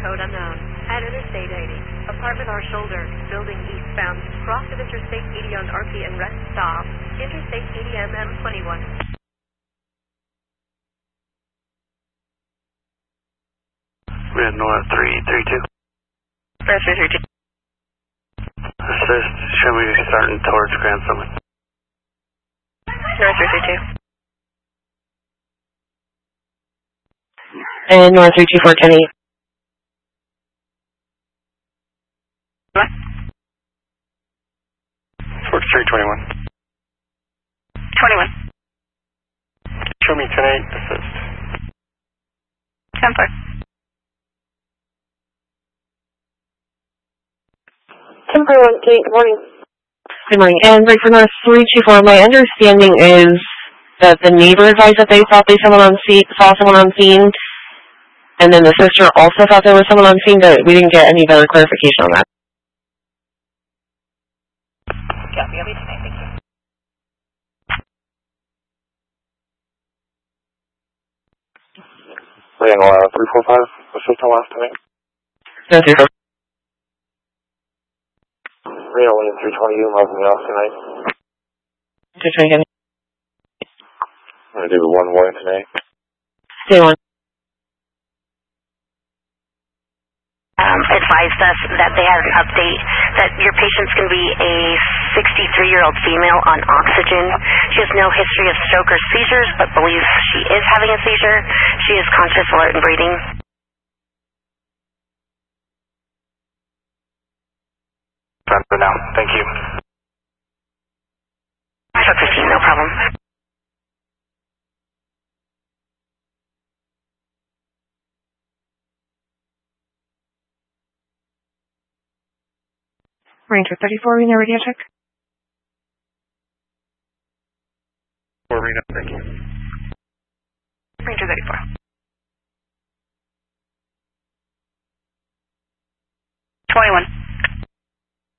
code unknown. At Interstate 80, apartment R shoulder, building eastbound, cross of Interstate 80 on RP and rest stop. Interstate 80 MM21. Red North 332. Red 332. Assist, show me starting towards Grand Summit. North 332. And North 324, 10-8. What? Fort 321. 21. Show me 10-8, assist. 10-4. 10-4, good morning. Good morning. And right for North 324, my understanding is that the neighbor advised that they thought they saw someone on scene, and then the sister also thought there was someone on scene, but we didn't get any better clarification on that. Copy, I'll be tonight, thank you. Red 345, assist on last tonight. No, 3-4. Red 320, you marking me off tonight. 220, I'm going to do the 1 warning tonight. Stay on. Advised us that they had an update that your patient's going to be a 63-year-old female on oxygen. She has no history of stroke or seizures, but believes she is having a seizure. She is conscious, alert, and breathing. Time for now. Thank you. 15, no problem. Ranger 34, Reno radio check. Reno, thank you. Ranger 34.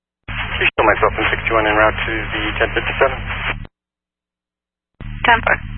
Please show myself in 61 en route to the 1057. 10-4.